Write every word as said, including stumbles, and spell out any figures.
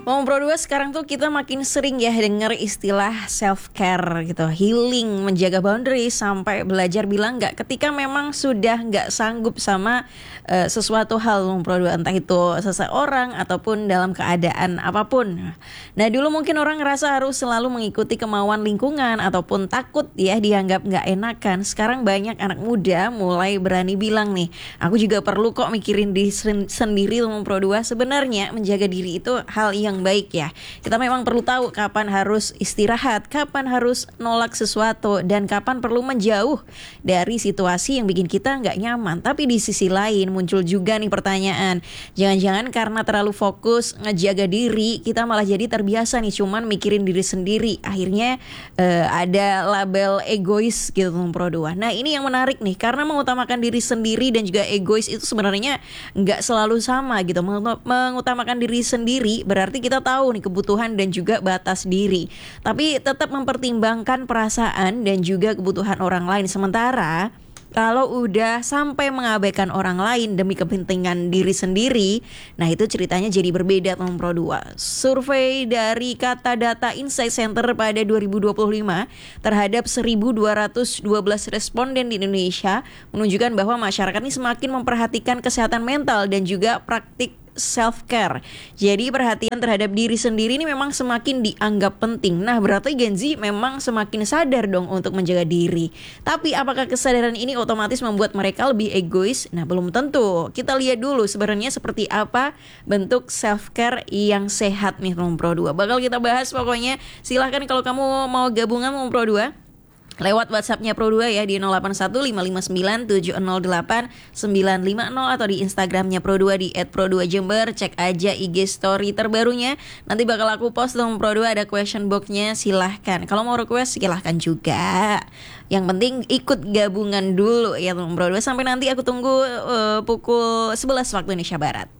Ngomong Pro dua sekarang tuh kita makin sering ya dengar istilah self care gitu, healing, menjaga boundary sampai belajar bilang enggak ketika memang sudah enggak sanggup sama uh, sesuatu hal ngomong Pro dua, entah itu seseorang ataupun dalam keadaan apapun. Nah, dulu mungkin orang ngerasa harus selalu mengikuti kemauan lingkungan ataupun takut ya dianggap enggak enakan. Sekarang banyak anak muda mulai berani bilang nih, aku juga perlu kok mikirin diri sendiri ngomong Pro dua. Sebenarnya menjaga diri itu hal yang baik ya. Kita memang perlu tahu kapan harus istirahat, kapan harus nolak sesuatu, dan kapan perlu menjauh dari situasi yang bikin kita nggak nyaman. Tapi di sisi lain muncul juga nih pertanyaan, jangan-jangan karena terlalu fokus ngejaga diri, kita malah jadi terbiasa nih cuman mikirin diri sendiri. Akhirnya uh, ada label egois gitu Pro dua. Nah, ini yang menarik nih, karena mengutamakan diri sendiri dan juga egois itu sebenarnya nggak selalu sama gitu. Mengutamakan diri sendiri berarti kita tahu nih kebutuhan dan juga batas diri, tapi tetap mempertimbangkan perasaan dan juga kebutuhan orang lain. Sementara kalau udah sampai mengabaikan orang lain demi kepentingan diri sendiri, nah itu ceritanya jadi berbeda teman Pro dua. Survei dari Kata Data Insight Center pada dua ribu dua puluh lima terhadap seribu dua ratus dua belas responden di Indonesia menunjukkan bahwa masyarakat ini semakin memperhatikan kesehatan mental dan juga praktik self-care. Jadi perhatian terhadap diri sendiri ini memang semakin dianggap penting. Nah, berarti Gen Z memang semakin sadar dong untuk menjaga diri. Tapi apakah kesadaran ini otomatis membuat mereka lebih egois? Nah, belum tentu. Kita lihat dulu sebenarnya seperti apa bentuk self-care yang sehat nih Ngomong Pro dua. Bakal kita bahas pokoknya. Silahkan kalau kamu mau gabungan Ngomong Pro dua lewat WhatsApp-nya Pro dua ya di nol delapan satu lima lima sembilan tujuh nol delapan sembilan lima nol atau di Instagram-nya Pro dua di et pro dua jember. Cek aja I G story terbarunya. Nanti bakal aku post dong Pro dua, ada question box-nya, silahkan. Kalau mau request silahkan juga. Yang penting ikut gabungan dulu ya Pro dua. Sampai nanti aku tunggu uh, pukul sebelas waktu Indonesia Barat.